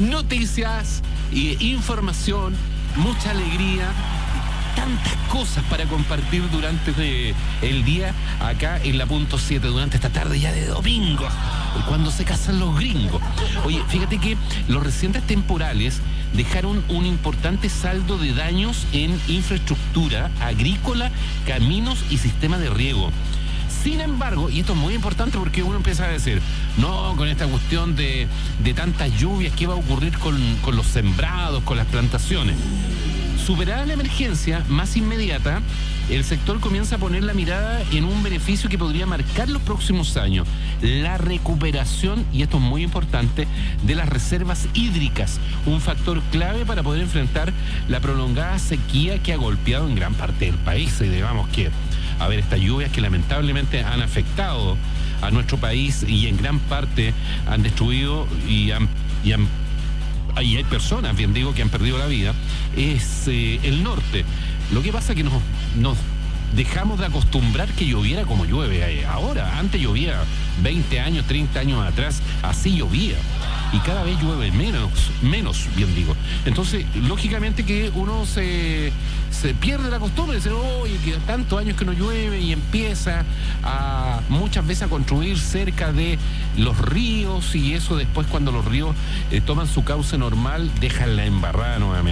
noticias, información, mucha alegría, tantas cosas para compartir durante el día acá en la punto 7, durante esta tarde ya de domingo, cuando se casan los gringos. Oye, fíjate que los recientes temporales dejaron un importante saldo de daños en infraestructura agrícola, caminos y sistema de riego. Sin embargo, y esto es muy importante porque uno empieza a decir, no, con esta cuestión de tantas lluvias, ¿qué va a ocurrir con los sembrados, con las plantaciones? Superada la emergencia más inmediata, el sector comienza a poner la mirada en un beneficio que podría marcar los próximos años: la recuperación, y esto es muy importante, de las reservas hídricas, un factor clave para poder enfrentar la prolongada sequía que ha golpeado en gran parte del país. Y digamos que, a ver, estas lluvias que lamentablemente han afectado a nuestro país y en gran parte han destruido y hay personas, bien digo, que han perdido la vida, es el norte. Lo que pasa es que nos dejamos de acostumbrar que lloviera como llueve ahora. Antes llovía 20 años, 30 años atrás, así llovía. Y cada vez llueve menos, bien digo. Entonces, lógicamente que uno se pierde la costumbre de decir, oye, que tantos años que no llueve, y empieza muchas veces a construir cerca de los ríos, y eso después, cuando los ríos toman su cauce normal, dejan la embarrada nuevamente.